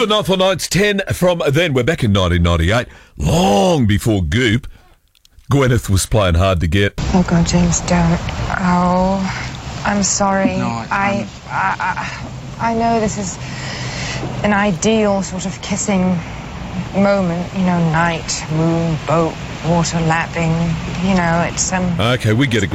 Night for Nights 10 from then. We're back in 1998, long before Goop. Gwyneth was playing hard to get. Oh God, James, don't. Oh, I'm sorry. No, I know this is an ideal sort of kissing moment, you know, night, moon, boat, water lapping, you know, it's Okay, we get it.